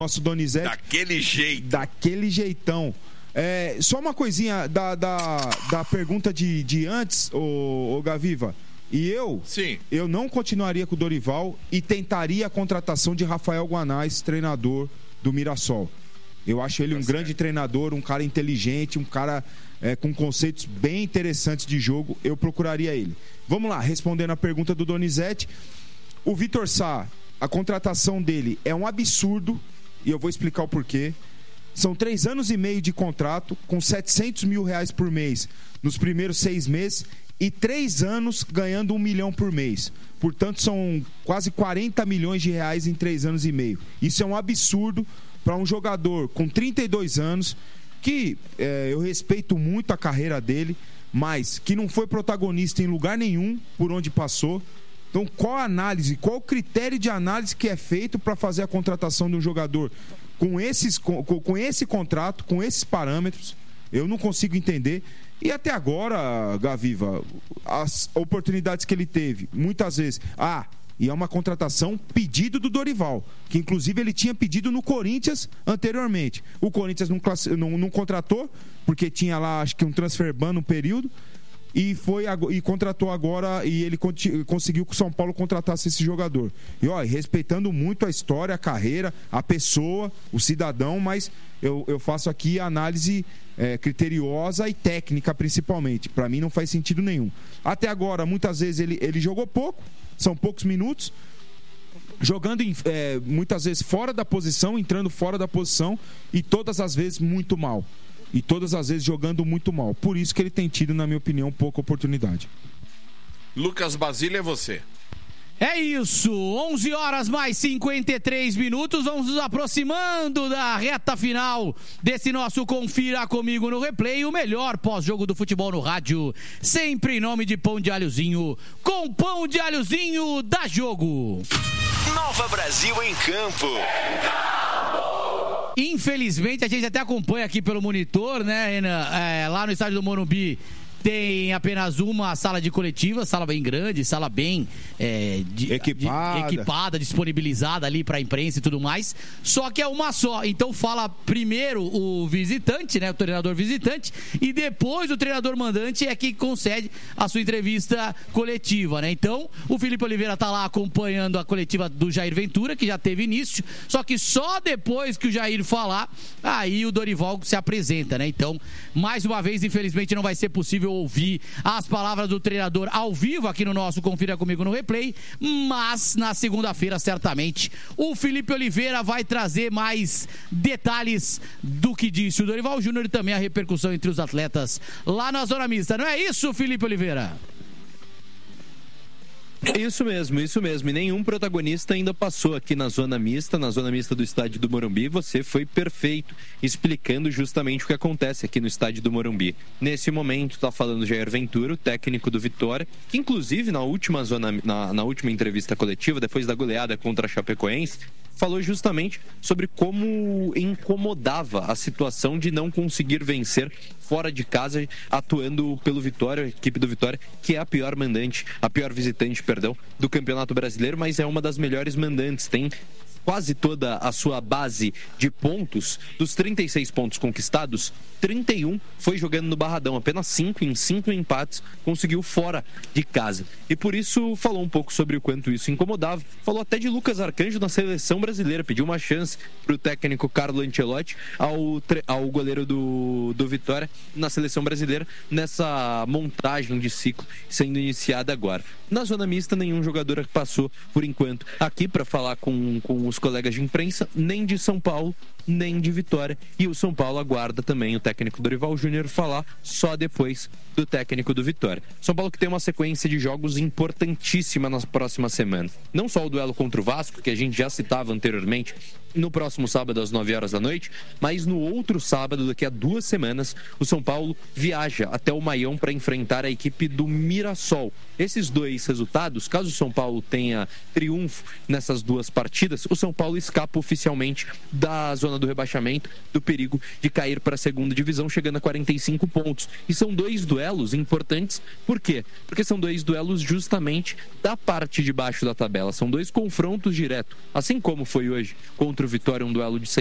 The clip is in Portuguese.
nosso Donizete. Daquele jeito. Daquele jeitão. Só uma coisinha da pergunta de antes, ô Gaviva. E eu não continuaria com o Dorival e tentaria a contratação de Rafael Guanais, treinador do Mirassol. Eu acho ele um grande treinador, um cara inteligente, um cara com conceitos bem interessantes de jogo. Eu procuraria ele. Vamos lá, respondendo a pergunta do Donizete. O Vitor Sá, a contratação dele é um absurdo e eu vou explicar o porquê. São 3 anos e meio de contrato com R$700 mil por mês nos primeiros 6 meses e 3 anos ganhando R$1 milhão por mês. Portanto, são quase R$40 milhões em 3 anos e meio. Isso é um absurdo para um jogador com 32 anos, que eu respeito muito a carreira dele, mas que não foi protagonista em lugar nenhum por onde passou. Então, qual a análise, qual o critério de análise que é feito para fazer a contratação de um jogador com esse contrato, com esses parâmetros? Eu não consigo entender. E até agora, Gaviva, as oportunidades que ele teve, muitas vezes... E é uma contratação pedido do Dorival, que inclusive ele tinha pedido no Corinthians anteriormente. O Corinthians não contratou, porque tinha lá, acho que um transfer ban no período, e contratou agora, e ele conseguiu que o São Paulo contratasse esse jogador. E respeitando muito a história, a carreira, a pessoa, o cidadão, mas eu faço aqui a análise criteriosa e técnica principalmente. Para mim não faz sentido nenhum. Até agora, muitas vezes ele jogou pouco, são poucos minutos, jogando muitas vezes fora da posição, entrando fora da posição, e todas as vezes muito mal. E todas as vezes jogando muito mal. Por isso que ele tem tido, na minha opinião, pouca oportunidade. Lucas Basílio, é você. É isso, 11 horas mais 53 minutos, vamos nos aproximando da reta final desse nosso Confira Comigo no Replay, o melhor pós-jogo do futebol no rádio, sempre em nome de Pão de Alhozinho. Com Pão de Alhozinho, dá jogo. Nova Brasil em campo. Infelizmente, a gente até acompanha aqui pelo monitor, né, Renan? Lá no estádio do Morumbi tem apenas uma sala de coletiva, sala bem grande, sala bem equipada, disponibilizada ali para a imprensa e tudo mais. Só que é uma só. Então fala primeiro o visitante, né, o treinador visitante, e depois o treinador mandante é que concede a sua entrevista coletiva, né? Então o Felipe Oliveira tá lá acompanhando a coletiva do Jair Ventura, que já teve início, só que só depois que o Jair falar, aí o Dorival se apresenta, né? Então, mais uma vez, infelizmente não vai ser possível ouvir as palavras do treinador ao vivo aqui no nosso Confira Comigo no Replay, mas na segunda-feira certamente o Felipe Oliveira vai trazer mais detalhes do que disse o Dorival Júnior e também a repercussão entre os atletas lá na zona mista. Não é isso, Felipe Oliveira? Isso mesmo. E nenhum protagonista ainda passou aqui na zona mista do estádio do Morumbi. Você foi perfeito explicando justamente o que acontece aqui no estádio do Morumbi. Nesse momento está falando Jair Ventura, o técnico do Vitória, que inclusive na última entrevista coletiva, depois da goleada contra a Chapecoense, falou justamente sobre como incomodava a situação de não conseguir vencer fora de casa, atuando pelo Vitória, a equipe do Vitória, que é a pior visitante do Campeonato Brasileiro, mas é uma das melhores mandantes, tem quase toda a sua base de pontos. Dos 36 pontos conquistados, 31 foi jogando no Barradão, apenas 5 empates conseguiu fora de casa, e por isso falou um pouco sobre o quanto isso incomodava. Falou até de Lucas Arcanjo na seleção brasileira, pediu uma chance para o técnico Carlo Ancelotti ao goleiro do Vitória na seleção brasileira, nessa montagem de ciclo sendo iniciada agora. Na zona mista, nenhum jogador passou por enquanto aqui para falar com os colegas de imprensa, nem de São Paulo, nem de Vitória, e o São Paulo aguarda também o técnico Dorival Júnior falar só depois do técnico do Vitória. São Paulo que tem uma sequência de jogos importantíssima nas próximas semanas. Não só o duelo contra o Vasco, que a gente já citava anteriormente, no próximo sábado às 9 horas da noite, mas no outro sábado, daqui a 2 semanas, o São Paulo viaja até o Maião para enfrentar a equipe do Mirassol. Esses 2 resultados, caso o São Paulo tenha triunfo nessas 2 partidas, o São Paulo escapa oficialmente da zona do rebaixamento, do perigo de cair para a segunda divisão, chegando a 45 pontos. E são 2 duelos importantes. Por quê? Porque são 2 duelos justamente da parte de baixo da tabela. São 2 confrontos diretos, assim como foi hoje contra contra o Vitória, um duelo de